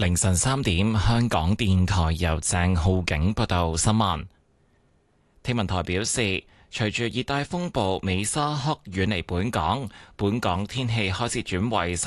凌晨3點，香港電台由鄭浩景報道新聞。天文台表示，隨住熱帶風暴美沙克遠離本港，本港天氣開始轉為